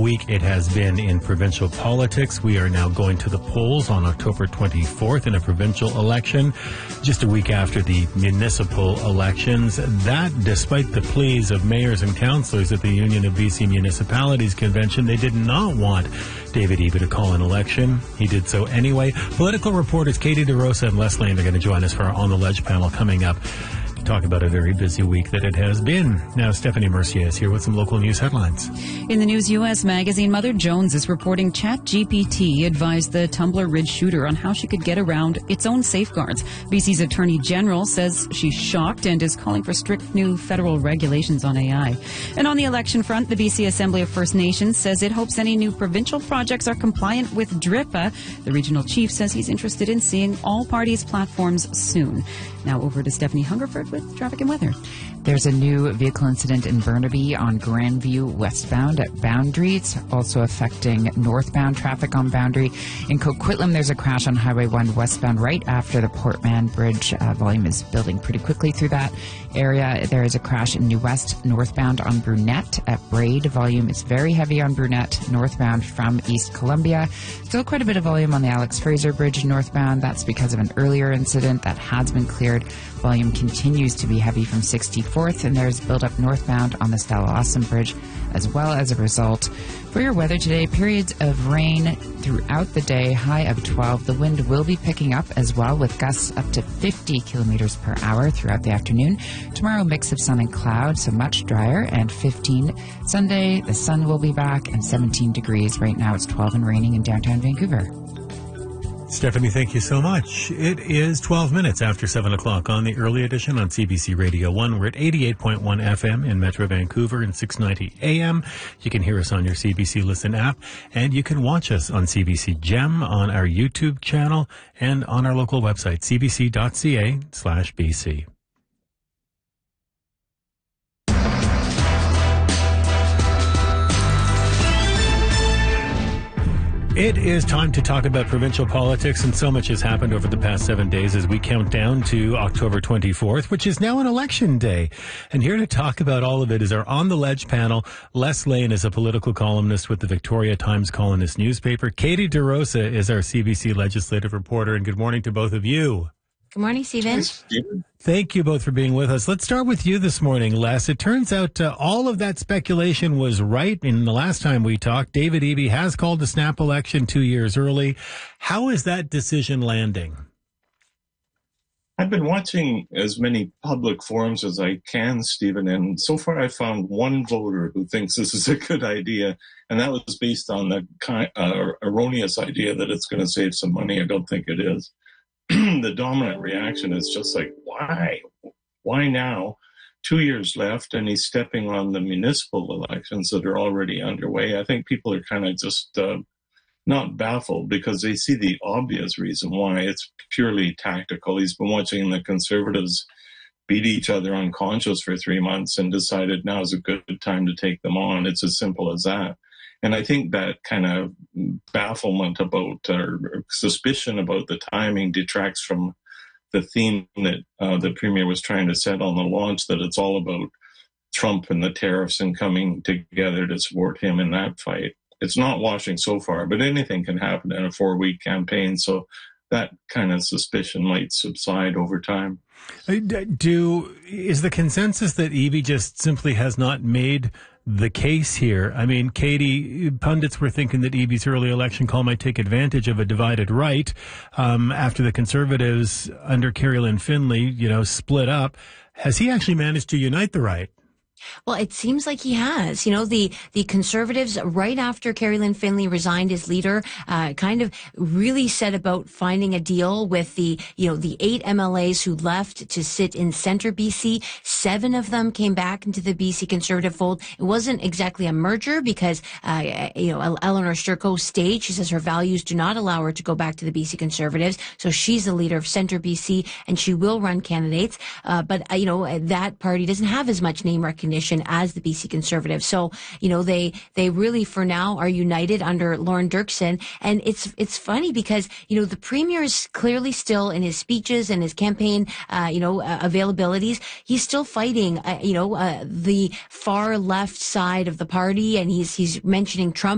week it has been in provincial politics. We are now going to the polls on October 24th in a provincial election, just a week after the municipal elections. That, despite the pleas of mayors and councillors at the Union of BC Municipalities Convention, they did not want David Eby to call an election. He did so anyway. Political reporters Katie DeRosa and Les Lane are going to join us for our On the Ledge panel coming up. Talk about a very busy week that it has been. Now, Stephanie Mercier is here with some local news headlines. In the News U.S. magazine, Mother Jones is reporting ChatGPT advised the Tumbler Ridge shooter on how she could get around its own safeguards. BC's Attorney General says she's shocked and is calling for strict new federal regulations on AI. And on the election front, the BC Assembly of First Nations says it hopes any new provincial projects are compliant with DRIPA. The regional chief says he's interested in seeing all parties' platforms soon. Now over to Stephanie Hungerford with traffic and weather. There's a new vehicle incident in Burnaby on Grandview westbound at Boundary. It's also affecting northbound traffic on Boundary. In Coquitlam, there's a crash on Highway 1 westbound right after the Port Mann Bridge. Volume is building pretty quickly through that area. There is a crash in New West northbound on Brunette at Braid. Volume is very heavy on Brunette northbound from East Columbia. Still quite a bit of volume on the Alex Fraser Bridge northbound. That's because of an earlier incident that has been cleared. Volume continues to be heavy from 64th, and there's buildup northbound on the Stella Awesome Bridge as well as a result. For your weather today, periods of rain throughout the day, high of 12. The wind will be picking up as well with gusts up to 50 kilometers per hour throughout the afternoon. Tomorrow, mix of sun and cloud, so much drier, and 15. Sunday, the sun will be back and 17 degrees. Right now, it's 12 and raining in downtown Vancouver. Stephanie, thank you so much. It is 12 minutes after 7 o'clock on the early edition on CBC Radio 1. We're at 88.1 FM in Metro Vancouver and 690 AM. You can hear us on your CBC Listen app, and you can watch us on CBC Gem on our YouTube channel and on our local website, cbc.ca/BC. It is time to talk about provincial politics, and so much has happened over the past 7 days as we count down to October 24th, which is now an election day. And here to talk about all of it is our On the Ledge panel. Les Lane is a political columnist with the Victoria Times Colonist newspaper. Katie DeRosa is our CBC legislative reporter, and good morning to both of you. Good morning, Stephen. Thank you both for being with us. Let's start with you this morning, Les. It turns out all of that speculation was right. In the last time we talked, David Eby has called a snap election 2 years early. How is that decision landing? I've been watching as many public forums as I can, Stephen, and so far I found one voter who thinks this is a good idea, and that was based on the erroneous idea that it's going to save some money. I don't think it is. The dominant reaction is just like, why? Why now? 2 years left, and he's stepping on the municipal elections that are already underway. I think people are kind of just not baffled because they see the obvious reason why. It's purely tactical. He's been watching the Conservatives beat each other unconscious for 3 months and decided now is a good time to take them on. It's as simple as that. And I think that kind of bafflement about or suspicion about the timing detracts from the theme that the Premier was trying to set on the launch, that it's all about Trump and the tariffs and coming together to support him in that fight. It's not washing so far, but anything can happen in a 4-week campaign. So that kind of suspicion might subside over time. Is the consensus that Eby just simply has not made the case here? I mean, Katie, pundits were thinking that Eby's early election call might take advantage of a divided right after the Conservatives under Carrie-Lynne Finley, split up. Has he actually managed to unite the right? Well, it seems like he has. The Conservatives, right after Carrie-Lynne Finley resigned as leader, kind of really set about finding a deal with the 8 MLAs who left to sit in Centre BC. 7 of them came back into the BC Conservative fold. It wasn't exactly a merger because, Eleanor Sturko stayed. She says her values do not allow her to go back to the BC Conservatives. So she's the leader of Centre BC and she will run candidates. But that party doesn't have as much name recognition as the BC Conservatives. So, they really for now are united under Lorne Dirksen. And it's funny because, the Premier is clearly still in his speeches and his campaign, availabilities. He's still fighting, the far left side of the party, and he's mentioning Trump